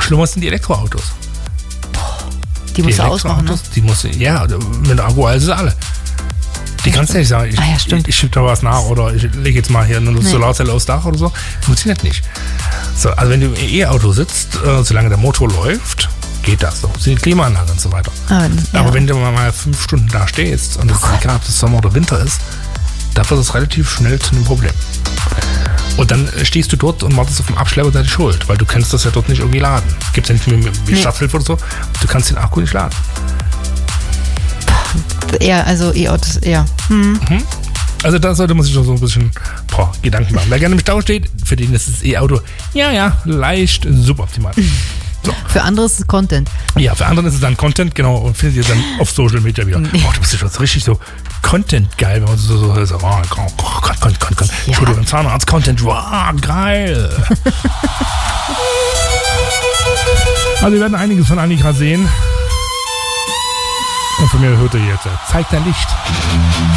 schlimmer sind die Elektroautos. Die musst du ausmachen, ne? Die musst du, ja, mit Akku, also alle. Die kannst du nicht sagen, ich schiebe da was nach oder ich lege jetzt mal hier eine Solarzelle aufs Dach oder so. Funktioniert nicht. So, also wenn du im E-Auto sitzt, solange der Motor läuft, geht das so. Sind die Klimaanlage und so weiter. Aber wenn du mal 5 Stunden da stehst und es gerade ob das Sommer oder Winter ist, da wird es relativ schnell zu einem Problem. Und dann stehst du dort und wartest auf den Abschlepper, der dich holt, weil du kannst das ja dort nicht irgendwie laden. Gibt es ja nicht wie Stadthilfe oder so, du kannst den Akku nicht laden. Eher, also E-Autos eher. Also da sollte man sich schon so ein bisschen Gedanken machen. Wer gerne im Stau steht, für den ist das E-Auto leicht suboptimal. So. Für andere ist es Content. Ja, für andere ist es dann Content, genau, und findet ihr dann auf Social Media wieder. Du bist ja schon so richtig so Content-geil, wenn man so Content. Entschuldigung, Zahnarzt, Content, geil. Also wir werden einiges von Annika sehen. Und von mir hört ihr jetzt, zeigt dein Licht.